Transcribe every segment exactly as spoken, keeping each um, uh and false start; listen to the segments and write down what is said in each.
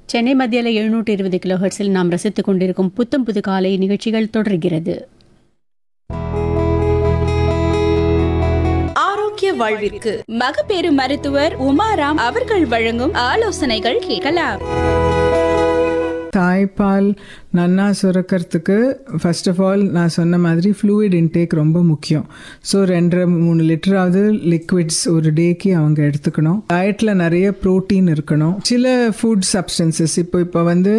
சென்னை மத்தியில் எழுநூற்று இருபது கிலோ ஹெர்ட்ஸில் நாம் ரசித்துக் கொண்டிருக்கும் புத்தம் புது காலை நிகழ்ச்சிகள் தொடர்கிறது. ஆரோக்கிய வாழ்விற்கு மகப்பேறு மருத்துவர் உமாராம் அவர்கள் வழங்கும் ஆலோசனைகள் கேட்கலாம். தாய்ப்பால் நன்னா சுரக்கிறதுக்கு ஃபர்ஸ்ட் ஆஃப் ஆல் நான் சொன்ன மாதிரி ஃப்ளூயிட் இன்டேக் ரொம்ப முக்கியம். ஸோ ரெண்டரை மூணு லிட்டராவது லிக்விட்ஸ் ஒரு டேக்கு அவங்க எடுத்துக்கணும். டயட்டில் நிறைய ப்ரோட்டீன் இருக்கணும். சில ஃபுட் சப்ஸ்டன்சஸ் இப்போ இப்போ வந்து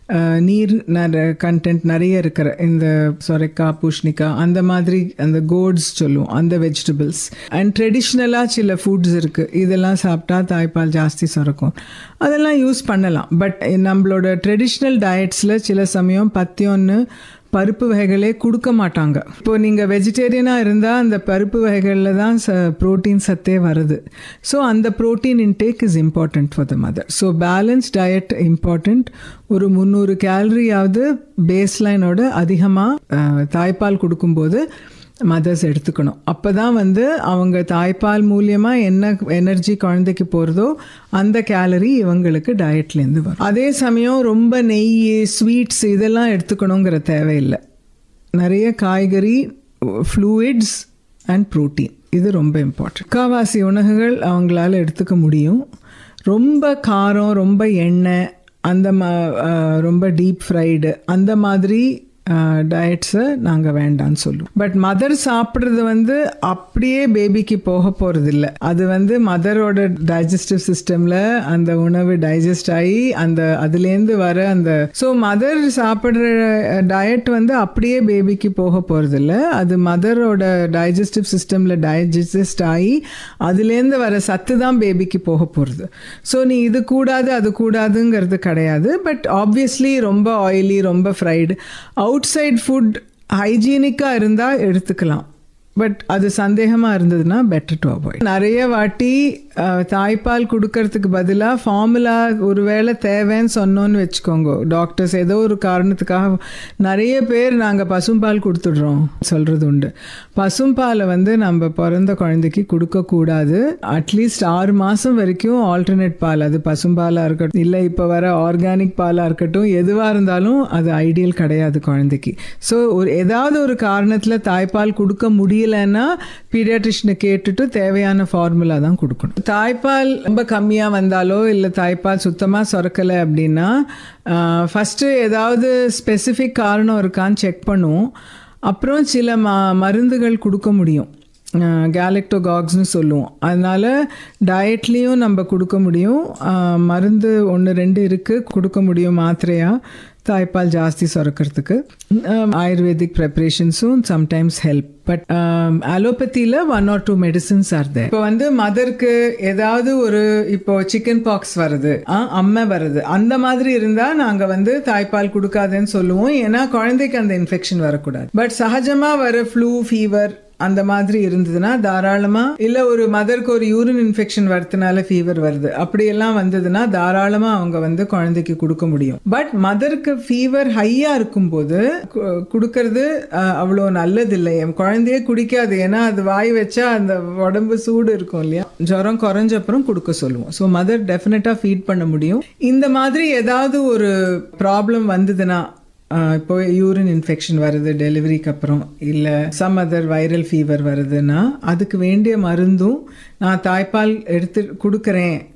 நீர் கண்டென்ட் நிறைய இருக்கிற இந்த சொரைக்காய் பூஷ்ணிக்காய் அந்த மாதிரி அந்த கோட்ஸ் சொல்லுவோம், அந்த வெஜிடபிள்ஸ் அண்ட் ட்ரெடிஷ்னலாக சில ஃபுட்ஸ் இருக்குது. இதெல்லாம் சாப்பிட்டா தாய்ப்பால் ஜாஸ்தி சுரக்கும். அதெல்லாம் யூஸ் பண்ணலாம். பட் நம்மளோட ட்ரெடிஷ்னல் டயட்ஸில் சில சமயம் பத்தியம்னு பருப்பு வகைகளே கொடுக்க மாட்டாங்க. இப்போ நீங்கள் வெஜிடேரியனாக இருந்தால் அந்த பருப்பு வகைகளில் தான் ச ப்ரோட்டீன் சத்தே வருது. ஸோ அந்த protein intake is important for the mother. So balance diet important. ஒரு முந்நூறு கேலரியாவது பேஸ்லைனோட அதிகமாக தாய்ப்பால் கொடுக்கும்போது மதர்ஸ் எடுத்துக்கணும். அப்போ தான் வந்து அவங்க தாய்ப்பால் மூலியமாக என்ன எனர்ஜி குழந்தைக்கு போகிறதோ அந்த கேலரி இவங்களுக்கு டயட்லேருந்து வரும். அதே சமயம் ரொம்ப நெய் ஸ்வீட்ஸ் இதெல்லாம் எடுத்துக்கணுங்கிற தேவையில்லை. நிறைய காய்கறி, ஃப்ளூயிட்ஸ் அண்ட் ப்ரோட்டீன் இது ரொம்ப இம்பார்ட்டன்ட். முக்கால்வாசி உணவுகள் அவங்களால எடுத்துக்க முடியும். ரொம்ப காரம், ரொம்ப எண்ணெய், அந்த மா ரொம்ப டீப் ஃப்ரைடு அந்த மாதிரி டயட்ஸை நாங்கள் வேண்டான்னு சொல்லுவோம். பட் மதர் சாப்பிட்றது வந்து அப்படியே பேபிக்கு போக போகிறதில்ல. அது வந்து மதரோட டைஜஸ்டிவ் சிஸ்டமில் அந்த உணவு டைஜஸ்ட் ஆகி அந்த அதுலேருந்து வர அந்த ஸோ மதர் சாப்பிட்ற டயட் வந்து அப்படியே பேபிக்கு போக போகிறதில்ல. அது மதரோட டைஜஸ்டிவ் சிஸ்டமில் டைஜஸ்ட் ஆகி அதுலேருந்து வர சத்து தான் பேபிக்கு போக போகிறது. ஸோ நீ இது கூடாது அது கூடாதுங்கிறது கிடையாது. பட் ஆப்வியஸ்லி ரொம்ப ஆயிலி, ரொம்ப ஃப்ரைடு, அவுட் சைட் ஃபுட் ஹைஜீனிக்காக இருந்தால் எடுத்துக்கலாம். பட் அது சந்தேகமாக இருந்ததுன்னா பெட்டர் டு அவாய்ட். நிறைய வாட்டி தாய்ப்பால் கொடுக்கறதுக்கு பதிலாக ஃபார்முலா ஒரு வேளை தேவைன்னு சொன்னோன்னு வச்சுக்கோங்க, டாக்டர்ஸ் ஏதோ ஒரு காரணத்துக்காக நிறைய பேர் நாங்கள் பசும்பால் கொடுத்துடுறோம் சொல்கிறது உண்டு. பசும்பாலை வந்து நம்ம பிறந்த குழந்தைக்கு கொடுக்கக்கூடாது. அட்லீஸ்ட் ஆறு மாதம் வரைக்கும் ஆல்டர்னேட் பால், அது பசும்பாலாக இருக்கட்டும் இல்லை இப்போ வர ஆர்கானிக் பாலாக இருக்கட்டும், எதுவாக இருந்தாலும் அது ஐடியல் கிடையாது குழந்தைக்கு. ஸோ ஒரு ஏதாவது ஒரு காரணத்தில் தாய்ப்பால் கொடுக்க முடியலைன்னா பீடியாட்ரிஷனை கேட்டுட்டு தேவையான ஃபார்முலா தான் கொடுக்கணும். தாய்ப்பால் ரொம்ப கம்மியாக வந்தாலோ இல்லை தாய்ப்பால் சுத்தமாக சுரக்கலை அப்படின்னா ஃபஸ்ட்டு ஏதாவது ஸ்பெசிஃபிக் காரணம் இருக்கான்னு செக் பண்ணுவோம். அப்புறம் சில ம மருந்துகள் கொடுக்க முடியும், கேலக்டோகாக்ஸ்னு சொல்லுவோம். அதனால் டயட்லேயும் நம்ம கொடுக்க முடியும். மருந்து ஒன்று ரெண்டு இருக்குது கொடுக்க முடியும் மாத்திரையாக தாய்ப்பால் ஜாஸ்தி சுரக்கிறதுக்கு. Ayurvedic ப்ரிப்ரேஷன்ஸும் sometimes help. But அலோபதியில் one R two medicines R தேர். இப்போ வந்து மதருக்கு ஏதாவது ஒரு இப்போ சிக்கன் பாக்ஸ் வருது, அம்மை வருது, அந்த மாதிரி இருந்தால் நாங்கள் வந்து தாய்ப்பால் கொடுக்காதுன்னு சொல்லுவோம். ஏன்னா குழந்தைக்கு அந்த இன்ஃபெக்ஷன் வரக்கூடாது. பட் சகஜமாக வர ஃப்ளூ, ஃபீவர் அந்த மாதிரி இருந்ததுன்னா தாராளமாக, இல்லை ஒரு மதருக்கு ஒரு யூரின் இன்ஃபெக்ஷன் வரதுனால ஃபீவர் வருது அப்படியெல்லாம் வந்ததுன்னா தாராளமாக அவங்க வந்து குழந்தைக்கு கொடுக்க முடியும். பட் மதருக்கு ஃபீவர் ஹையாக இருக்கும்போது கொடுக்கறது அவ்வளோ நல்லதில்லை. என் குழந்தையே குடிக்காது, ஏன்னா அது வாய் வச்சா அந்த உடம்பு சூடு இருக்கும் இல்லையா, ஜுரம் குறைஞ்ச அப்புறம் கொடுக்க சொல்லுவோம். ஸோ மதர் டெஃபினட்டாக ஃபீட் பண்ண முடியும். இந்த மாதிரி ஏதாவது ஒரு ப்ராப்ளம் வந்ததுன்னா, இப்போ யூரின் இன்ஃபெக்ஷன் வருது டெலிவரிக்கு அப்புறம், இல்லை சம் அதர் வைரல் ஃபீவர் வருதுன்னா அதுக்கு வேண்டிய மருந்தும் நான் தாய்ப்பால் எடுத்து கொடுக்குறேன்